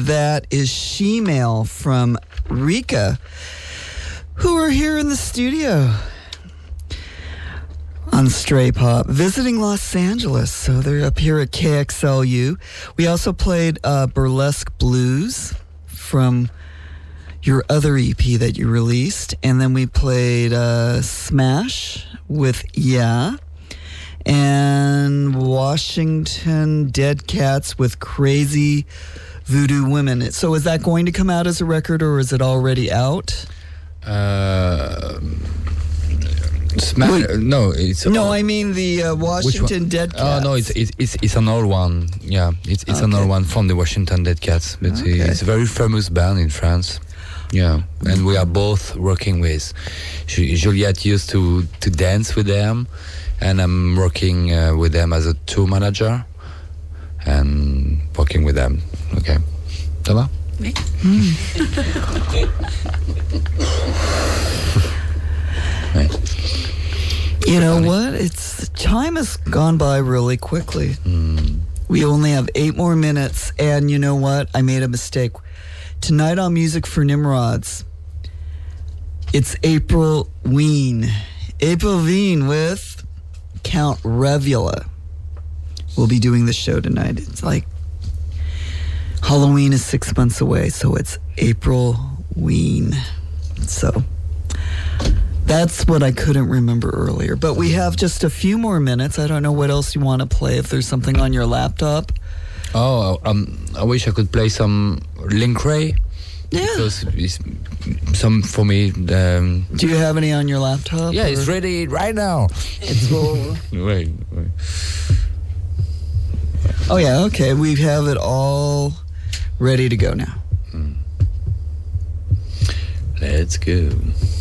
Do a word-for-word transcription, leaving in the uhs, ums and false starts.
that is She-Mail from Rika, who are here in the studio on Stray Pop, visiting Los Angeles. So they're up here at K X L U. We also played uh, Burlesque Blues from your other E P that you released. And then we played uh, Smash with Yeah. And Washington Dead Cats with Crazy Voodoo Women. So is that going to come out as a record, or is it already out? Uh, Sma- no, it's no. all, I mean the uh, Washington Dead Cats. Oh no, it's it's it's, it's an old one. Yeah, it's it's okay. an old one from the Washington Dead Cats. But okay. It's a very famous band in France. Yeah, and we are both working with. Juliette used to to dance with them, and I'm working uh, with them as a tour manager, and working with them. Okay, ça va? Oui. Mm. You know what? It's time has gone by really quickly. Mm. We only have eight more minutes, and you know what? I made a mistake. Tonight on Music for Nimrods, it's April Ween. April Ween with Count Revula. We'll be doing the show tonight. It's like Halloween is six months away, so it's April Ween. So that's what I couldn't remember earlier. But we have just a few more minutes. I don't know what else you want to play. If there's something on your laptop. Oh, um, I wish I could play some Link Ray. Yeah. Because it's some for me. Um, Do you have any on your laptop? Yeah, or? it's ready right now. It's all. wait, wait. Oh yeah, okay. We have it all ready to go now. Mm. Let's go.